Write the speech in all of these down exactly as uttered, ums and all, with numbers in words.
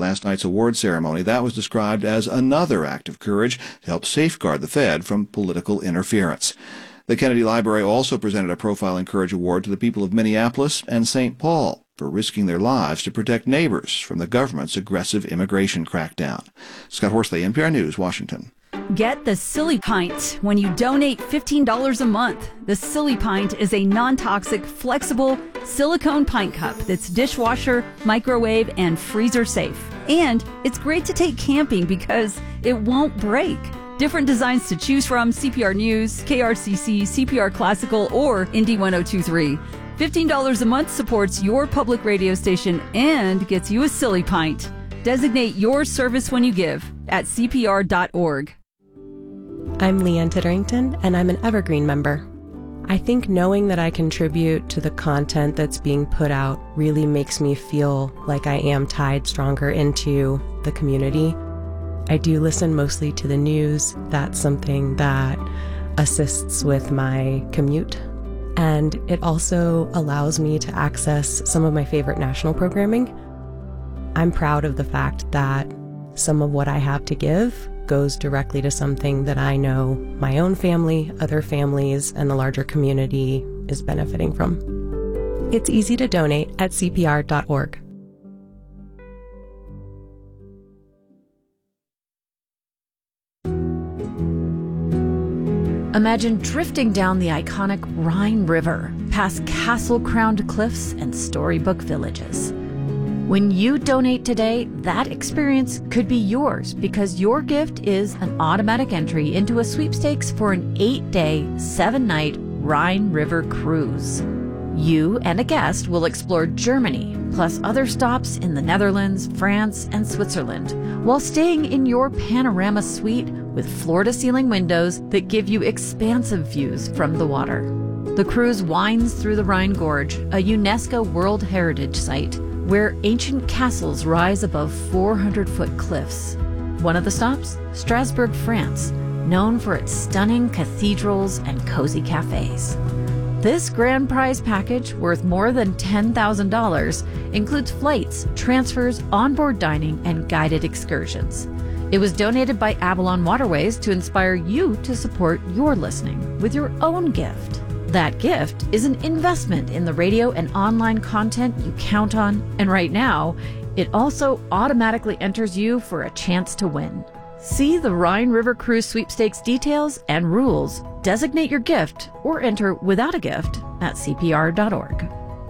last night's award ceremony. That was described as another act of courage to help safeguard the Fed from political interference. The Kennedy Library also presented a Profile in Courage Award to the people of Minneapolis and Saint Paul for risking their lives to protect neighbors from the government's aggressive immigration crackdown. Scott Horsley, N P R News, Washington. Get the Silly Pint when you donate fifteen dollars a month. The Silly Pint is a non-toxic, flexible silicone pint cup that's dishwasher, microwave, and freezer safe. And it's great to take camping because it won't break. Different designs to choose from: C P R News, K R C C, C P R Classical, or Indy ten twenty-three. fifteen dollars a month supports your public radio station and gets you a Silly Pint. Designate your service when you give at C P R dot org. I'm Leanne Titterington, and I'm an Evergreen member. I think knowing that I contribute to the content that's being put out really makes me feel like I am tied stronger into the community. I do listen mostly to the news. That's something that assists with my commute. And it also allows me to access some of my favorite national programming. I'm proud of the fact that some of what I have to give goes directly to something that I know my own family, other families, and the larger community is benefiting from. It's easy to donate at C P R dot org. Imagine drifting down the iconic Rhine River, past castle-crowned cliffs and storybook villages. When you donate today, that experience could be yours because your gift is an automatic entry into a sweepstakes for an eight-day, seven-night Rhine River cruise. You and a guest will explore Germany, plus other stops in the Netherlands, France, and Switzerland, while staying in your panorama suite with floor-to-ceiling windows that give you expansive views from the water. The cruise winds through the Rhine Gorge, a UNESCO World Heritage Site, where ancient castles rise above four hundred foot cliffs. One of the stops, Strasbourg, France, known for its stunning cathedrals and cozy cafes. This grand prize package, worth more than ten thousand dollars, includes flights, transfers, onboard dining, and guided excursions. It was donated by Avalon Waterways to inspire you to support your listening with your own gift. That gift is an investment in the radio and online content you count on, and right now, it also automatically enters you for a chance to win. See the Rhine River Cruise Sweepstakes details and rules, designate your gift, or enter without a gift at C P R dot org.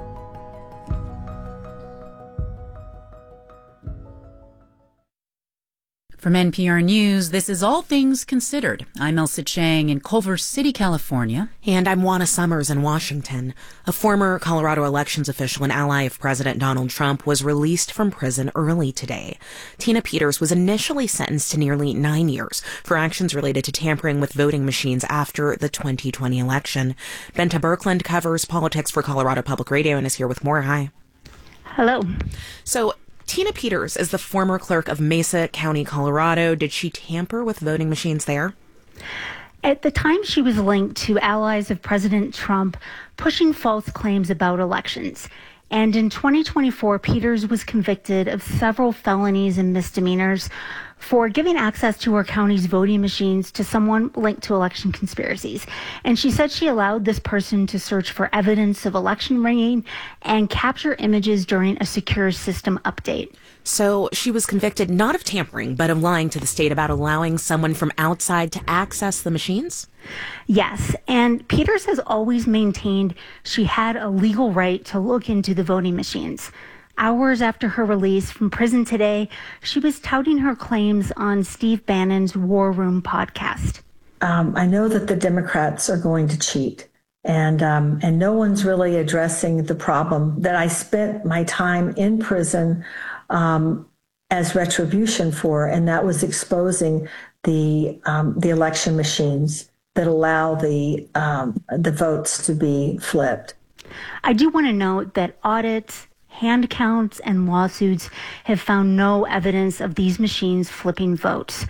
From N P R News, this is All Things Considered. I'm Elsa Chang in Culver City, California. And I'm Juana Summers in Washington. A former Colorado elections official and ally of President Donald Trump was released from prison early today. Tina Peters was initially sentenced to nearly nine years for actions related to tampering with voting machines after the twenty twenty election. Benta Birkeland covers politics for Colorado Public Radio and is here with more. Hi. Hello. So, Tina Peters is the former clerk of Mesa County, Colorado. Did she tamper with voting machines there? At the time, she was linked to allies of President Trump pushing false claims about elections. And in twenty twenty-four, Peters was convicted of several felonies and misdemeanors for giving access to her county's voting machines to someone linked to election conspiracies. And she said she allowed this person to search for evidence of election rigging and capture images during a secure system update. So she was convicted not of tampering, but of lying to the state about allowing someone from outside to access the machines? Yes, and Peters has always maintained she had a legal right to look into the voting machines. Hours after her release from prison today, she was touting her claims on Steve Bannon's War Room podcast. Um, I know that the Democrats are going to cheat, and um, and no one's really addressing the problem that I spent my time in prison um, as retribution for, and that was exposing the um, the election machines that allow the um, the votes to be flipped. I do want to note that audits, hand counts, and lawsuits have found no evidence of these machines flipping votes.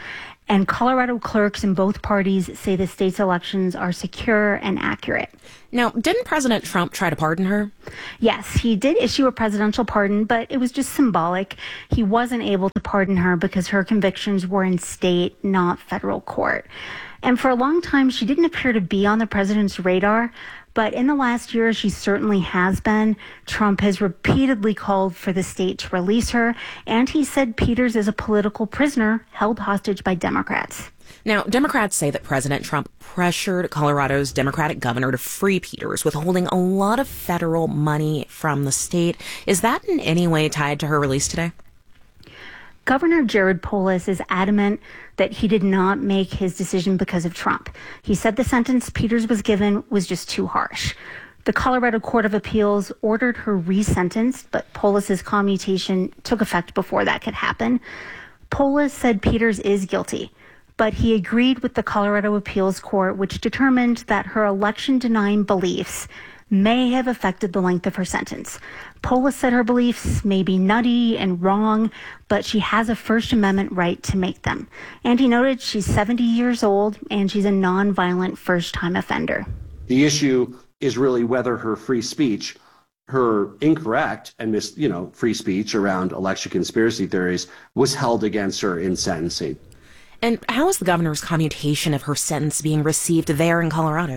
And Colorado clerks in both parties say the state's elections are secure and accurate. Now, didn't President Trump try to pardon her? Yes, he did issue a presidential pardon, but it was just symbolic. He wasn't able to pardon her because her convictions were in state, not federal court. And for a long time, she didn't appear to be on the president's radar. But in the last year, she certainly has been. Trump has repeatedly called for the state to release her, and he said Peters is a political prisoner held hostage by Democrats. Now, Democrats say that President Trump pressured Colorado's Democratic governor to free Peters, withholding a lot of federal money from the state. Is that in any way tied to her release today? Governor Jared Polis is adamant that he did not make his decision because of Trump. He said the sentence Peters was given was just too harsh. The Colorado Court of Appeals ordered her resentenced, but Polis's commutation took effect before that could happen. Polis said Peters is guilty, but he agreed with the Colorado Appeals Court, which determined that her election-denying beliefs may have affected the length of her sentence. Polis said her beliefs may be nutty and wrong, but she has a First Amendment right to make them. And he noted she's seventy years old and she's a nonviolent first-time offender. The issue is really whether her free speech, her incorrect and mis, you know, free speech around election conspiracy theories was held against her in sentencing. And how is the governor's commutation of her sentence being received there in Colorado?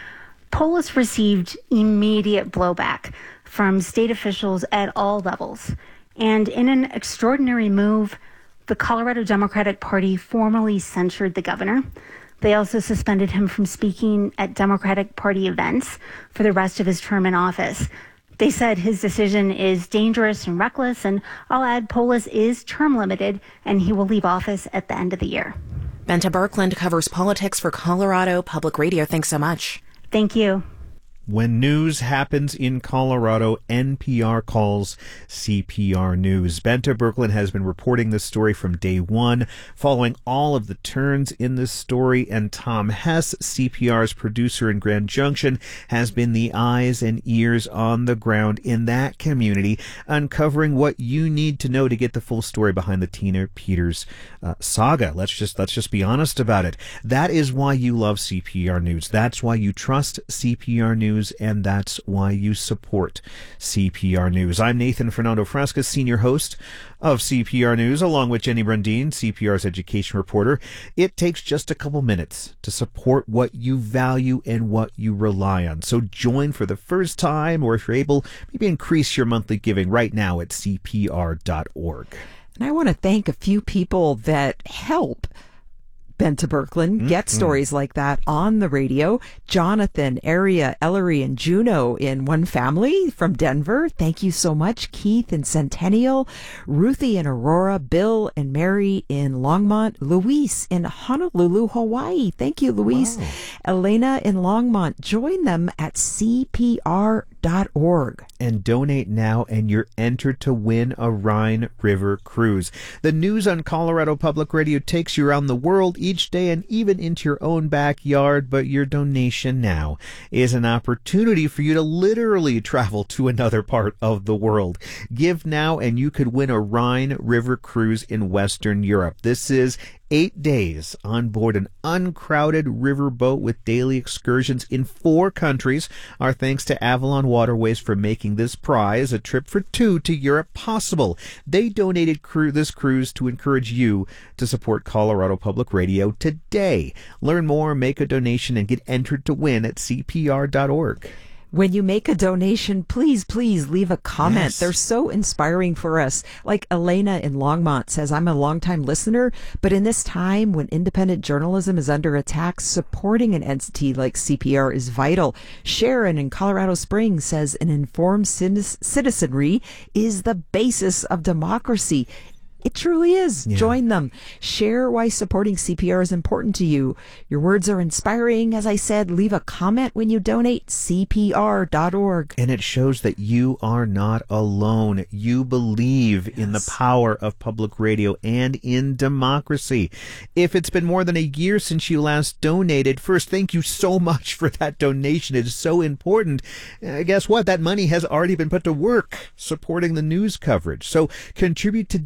Polis received immediate blowback from state officials at all levels. And in an extraordinary move, the Colorado Democratic Party formally censured the governor. They also suspended him from speaking at Democratic Party events for the rest of his term in office. They said his decision is dangerous and reckless, and I'll add Polis is term limited, and he will leave office at the end of the year. Bente Birkeland covers politics for Colorado Public Radio. Thanks so much. Thank you. When news happens in Colorado, N P R calls C P R News. Bente Birkeland has been reporting this story from day one, following all of the turns in this story, and Tom Hess, C P R's producer in Grand Junction, has been the eyes and ears on the ground in that community, uncovering what you need to know to get the full story behind the Tina Peters uh, saga. Let's just let's just be honest about it. That is why you love C P R News. That's why you trust C P R News. And that's why you support C P R News. I'm Nathan Fernando Fresca, senior host of C P R News, along with Jenny Brundin, C P R's education reporter. It takes just a couple minutes to support what you value and what you rely on. So join for the first time, or if you're able, maybe increase your monthly giving right now at C P R dot org. And I want to thank a few people that help Bente Birkeland mm-hmm. get stories like that on the radio. Jonathan, Aria, Ellery, and Juno in One Family from Denver. Thank you so much. Keith in Centennial, Ruthie in Aurora, Bill and Mary in Longmont, Luis in Honolulu, Hawaii. Thank you, Luis. Wow. Elena in Longmont. Join them at C P R dot org. And donate now, and you're entered to win a Rhine River cruise. The news on Colorado Public Radio takes you around the world each day and even into your own backyard, but your donation now is an opportunity for you to literally travel to another part of the world. Give now and you could win a Rhine River cruise in Western Europe. This is eight days on board an uncrowded riverboat with daily excursions in four countries. Our thanks to Avalon Waterways for making this prize, a trip for two to Europe, possible. They donated cru- this cruise to encourage you to support Colorado Public Radio today. Learn more, make a donation, and get entered to win at C P R dot org. When you make a donation, please, please leave a comment. Yes. They're so inspiring for us. Like Elena in Longmont says, I'm a longtime listener, but in this time when independent journalism is under attack, supporting an entity like C P R is vital. Sharon in Colorado Springs says an informed citizenry is the basis of democracy. It truly is. Yeah. Join them. Share why supporting C P R is important to you. Your words are inspiring. As I said, leave a comment when you donate. C P R dot org. And it shows that you are not alone. You believe yes. in the power of public radio and in democracy. If it's been more than a year since you last donated, first, thank you so much for that donation. It is so important. Uh, guess what? That money has already been put to work supporting the news coverage. So contribute today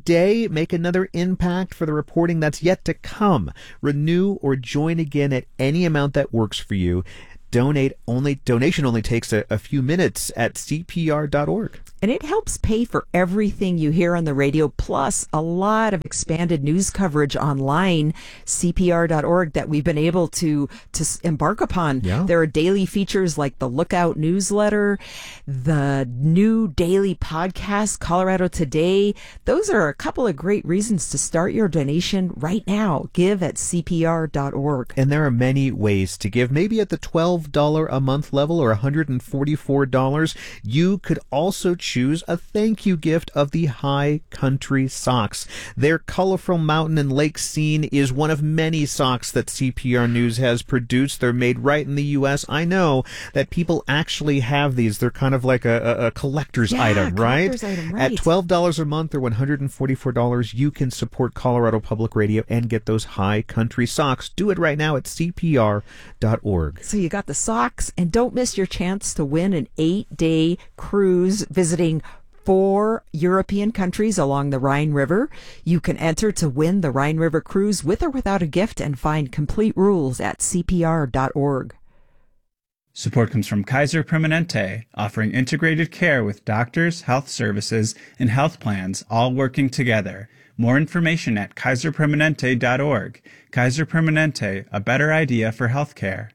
today. Make another impact for the reporting that's yet to come. Renew or join again at any amount that works for you. Donate only donation only takes a, a few minutes at C P R dot org. And it helps pay for everything you hear on the radio, plus a lot of expanded news coverage online, C P R dot org, that we've been able to, to embark upon. Yeah. There are daily features like the Lookout newsletter, the new daily podcast, Colorado Today. Those are a couple of great reasons to start your donation right now. Give at C P R dot org. And there are many ways to give, maybe at the twelve dollars a month level or one hundred forty-four dollars. You could also choose a thank you gift of the High Country socks. Their colorful mountain and lake scene is one of many socks that C P R News has produced. They're made right in the U S. I know that people actually have these. They're kind of like a, a, a collector's Yeah, item, collector's right? item, right. At twelve dollars a month or one hundred forty-four dollars, you can support Colorado Public Radio and get those High Country socks. Do it right now at C P R dot org. So you got the socks, and don't miss your chance to win an eight-day cruise visiting four European countries along the Rhine River. You can enter to win the Rhine River cruise with or without a gift and find complete rules at C P R dot org. Support comes from Kaiser Permanente, offering integrated care with doctors, health services, and health plans all working together. More information at Kaiser Permanente dot org. Kaiser Permanente, a better idea for healthcare.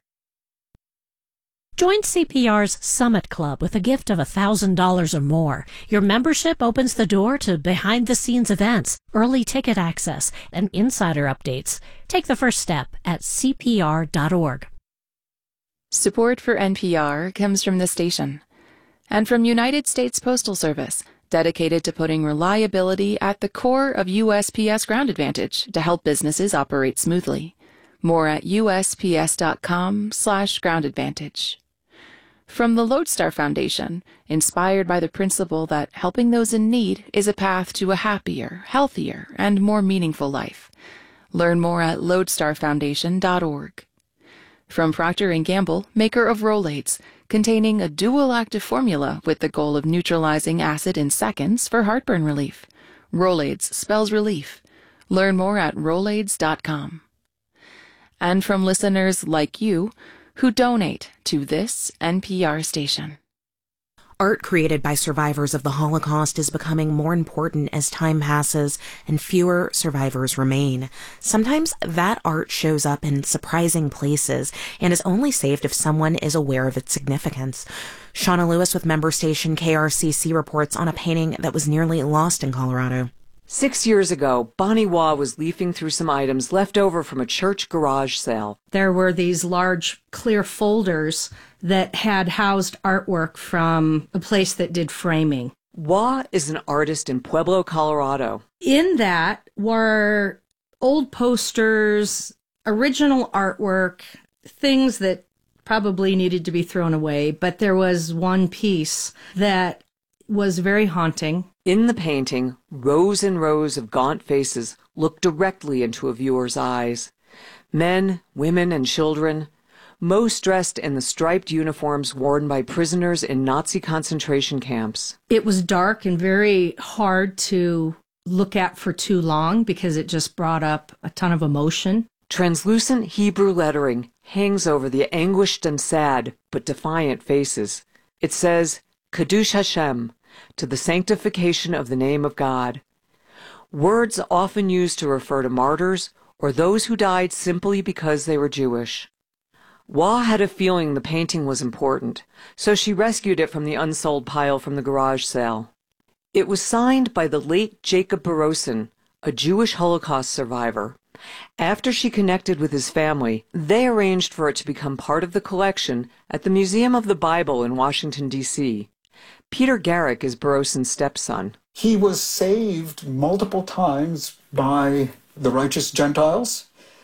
Join C P R's Summit Club with a gift of one thousand dollars or more. Your membership opens the door to behind-the-scenes events, early ticket access, and insider updates. Take the first step at C P R dot org. Support for N P R comes from the station and from United States Postal Service, dedicated to putting reliability at the core of U S P S Ground Advantage to help businesses operate smoothly. More at U S P S dot com slash ground advantage. From the Lodestar Foundation, inspired by the principle that helping those in need is a path to a happier, healthier, and more meaningful life. Learn more at lodestar foundation dot org. From Procter and Gamble, maker of Rolaids, containing a dual active formula with the goal of neutralizing acid in seconds for heartburn relief. Rolaids spells relief. Learn more at rolaids dot com. And from listeners like you who donate to this N P R station. Art created by survivors of the Holocaust is becoming more important as time passes and fewer survivors remain. Sometimes that art shows up in surprising places and is only saved if someone is aware of its significance. Shauna Lewis with member station K R C C reports on a painting that was nearly lost in Colorado. Six years ago, Bonnie Waugh was leafing through some items left over from a church garage sale. There were these large clear folders that had housed artwork from a place that did framing. Waugh is an artist in Pueblo, Colorado. In that were old posters, original artwork, things that probably needed to be thrown away, but there was one piece that was very haunting. In the painting, rows and rows of gaunt faces look directly into a viewer's eyes. Men, women, and children, most dressed in the striped uniforms worn by prisoners in Nazi concentration camps. It was dark and very hard to look at for too long because it just brought up a ton of emotion. Translucent Hebrew lettering hangs over the anguished and sad but defiant faces. It says, Kadush Hashem, to the sanctification of the name of God. Words often used to refer to martyrs or those who died simply because they were Jewish. Waugh had a feeling the painting was important, so she rescued it from the unsold pile from the garage sale. It was signed by the late Jacob Borosin, a Jewish Holocaust survivor. After she connected with his family, they arranged for it to become part of the collection at the Museum of the Bible in Washington, D C Peter Garrick is Borosin's stepson. He was saved multiple times by the righteous Gentiles,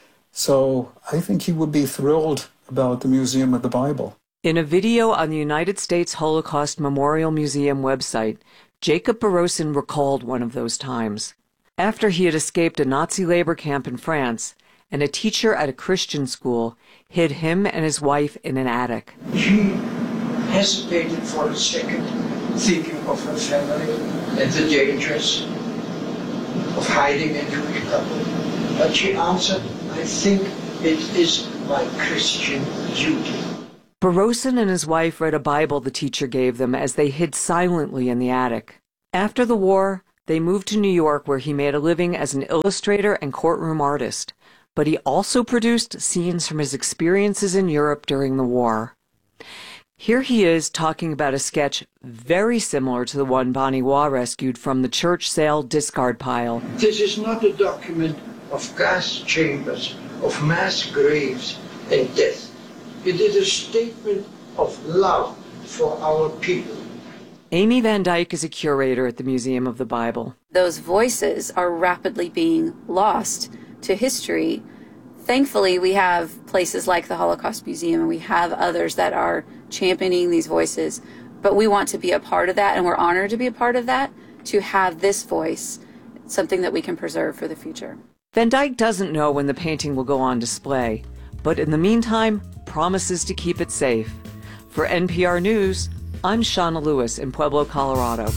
so I think he would be thrilled about the Museum of the Bible. In a video on the United States Holocaust Memorial Museum website, Jacob Borosin recalled one of those times. After he had escaped a Nazi labor camp in France, and a teacher at a Christian school hid him and his wife in an attic. She hesitated for a second, thinking of her family and the dangers. of hiding a Jewish couple. But she answered, I think it is my Christian duty. Borosin and his wife read a Bible the teacher gave them as they hid silently in the attic. After the war, they moved to New York, where he made a living as an illustrator and courtroom artist. But he also produced scenes from his experiences in Europe during the war. Here he is talking about a sketch very similar to the one Bonnie Waugh rescued from the church sale discard pile. This is not a document of gas chambers, of mass graves and death. It is a statement of love for our people. Amy Van Dyke is a curator at the Museum of the Bible. Those voices are rapidly being lost to history. Thankfully, we have places like the Holocaust Museum, and we have others that are championing these voices. But we want to be a part of that, and we're honored to be a part of that, to have this voice, something that we can preserve for the future. Van Dyke doesn't know when the painting will go on display, but in the meantime, promises to keep it safe. For N P R News, I'm Shauna Lewis in Pueblo, Colorado.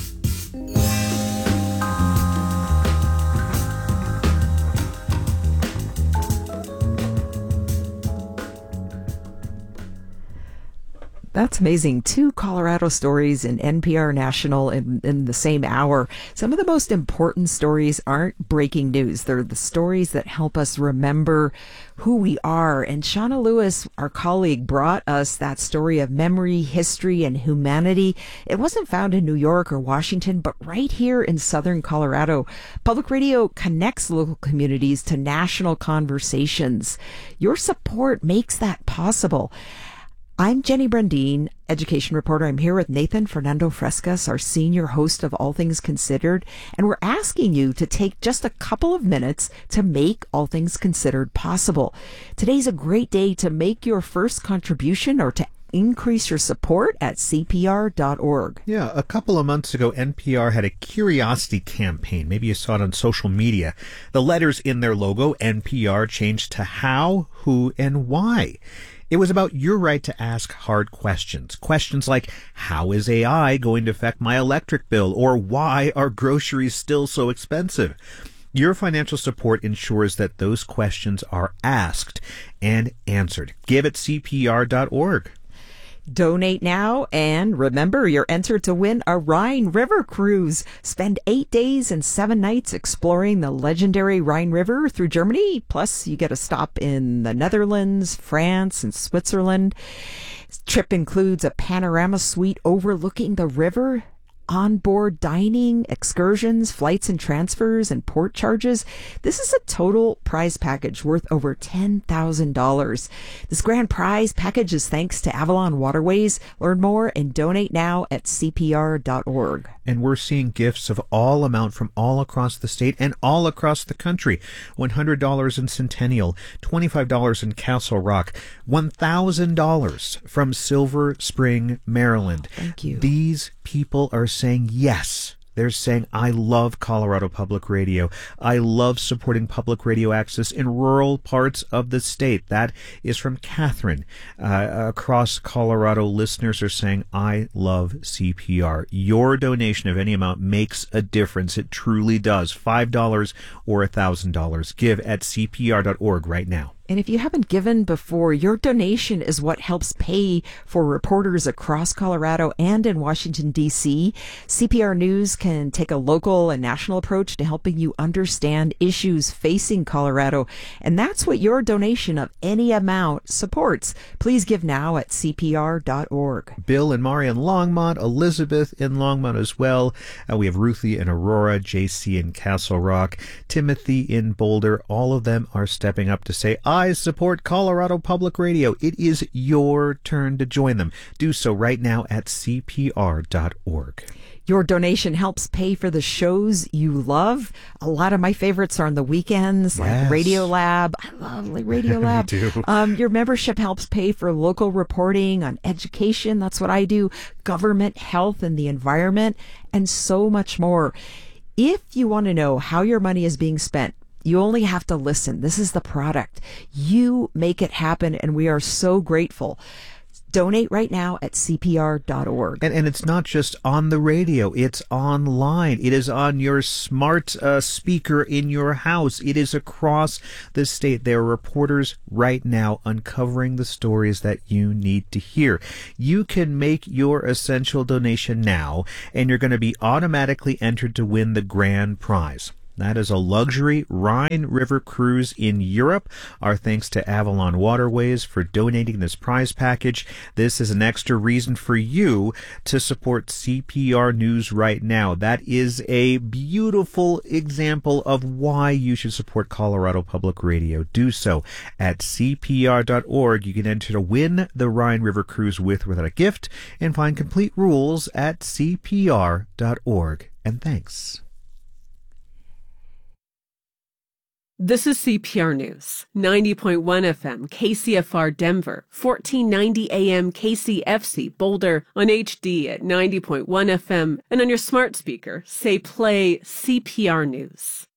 That's amazing. Two Colorado stories in N P R National in, in the same hour. Some of the most important stories aren't breaking news. They're the stories that help us remember who we are. And Shauna Lewis, our colleague, brought us that story of memory, history, and humanity. It wasn't found in New York or Washington, but right here in Southern Colorado. Public radio connects local communities to national conversations. Your support makes that possible. I'm Jenny Brandine, education reporter. I'm here with Nathan Fernando Frescas, our senior host of All Things Considered, and we're asking you to take just a couple of minutes to make All Things Considered possible. Today's a great day to make your first contribution or to increase your support at C P R dot org. Yeah, a couple of months ago, N P R had a curiosity campaign. Maybe you saw it on social media. The letters in their logo, N P R, changed to how, who, and why. It was about your right to ask hard questions. Questions like, how is A I going to affect my electric bill? Or why are groceries still so expensive? Your financial support ensures that those questions are asked and answered. Give at C P R dot org. Donate now, and remember, you're entered to win a Rhine River cruise. Spend eight days and seven nights exploring the legendary Rhine River through Germany. Plus, you get a stop in the Netherlands, France, and Switzerland. This trip includes a panorama suite overlooking the river, onboard dining, excursions, flights and transfers, and port charges. This is a total prize package worth over ten thousand dollars. This grand prize package is thanks to Avalon Waterways. Learn more and donate now at C P R dot org. And we're seeing gifts of all amount from all across the state and all across the country. one hundred dollars in Centennial, twenty-five dollars in Castle Rock, one thousand dollars from Silver Spring, Maryland. Thank you. These people are saying yes. They're saying, I love Colorado Public Radio. I love supporting public radio access in rural parts of the state. That is from Catherine. Uh, across Colorado, listeners are saying, I love C P R. Your donation of any amount makes a difference. It truly does. five dollars or one thousand dollars. Give at C P R dot org right now. And if you haven't given before, your donation is what helps pay for reporters across Colorado and in Washington, D C. C P R News can take a local and national approach to helping you understand issues facing Colorado. And that's what your donation of any amount supports. Please give now at C P R dot org. Bill and Mari in Longmont, Elizabeth in Longmont as well. Uh, we have Ruthie in Aurora, J C in Castle Rock, Timothy in Boulder. All of them are stepping up to say, I support Colorado Public Radio. It is your turn to join them. Do so right now at C P R dot org. Your donation helps pay for the shows you love. A lot of my favorites are on the weekends, Yes. like Radio Lab. I love like Radio Lab. Me too. Um, your membership helps pay for local reporting on education. That's what I do. Government, health, and the environment, and so much more. If you want to know how your money is being spent, you only have to listen. This is the product. You make it happen, and we are so grateful. Donate right now at C P R dot org. And, and it's not just on the radio. It's online. It is on your smart uh, speaker in your house. It is across the state. There are reporters right now uncovering the stories that you need to hear. You can make your essential donation now, and you're going to be automatically entered to win the grand prize. That is a luxury Rhine River cruise in Europe. Our thanks to Avalon Waterways for donating this prize package. This is an extra reason for you to support C P R News right now. That is a beautiful example of why you should support Colorado Public Radio. Do so at C P R dot org. You can enter to win the Rhine River cruise with or without a gift, and find complete rules at C P R dot org. And thanks. This is C P R News, ninety point one F M, K C F R Denver, fourteen ninety A M K C F C Boulder, on H D at ninety point one F M, and on your smart speaker, say play C P R News.